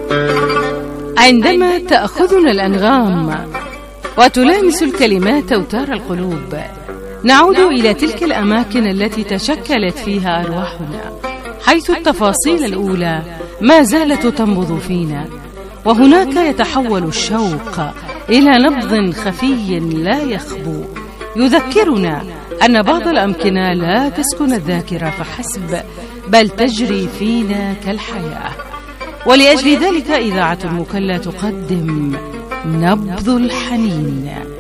عندما تأخذنا الأنغام وتلامس الكلمات أوتار القلوب، نعود إلى تلك الأماكن التي تشكلت فيها أرواحنا، حيث التفاصيل الأولى ما زالت تنبض فينا، وهناك يتحول الشوق إلى نبض خفي لا يخبو، يذكرنا أن بعض الأمكنة لا تسكن الذاكرة فحسب، بل تجري فينا كالحياة. ولأجل ذلك إذاعة المكلا تقدم نبض الحنين.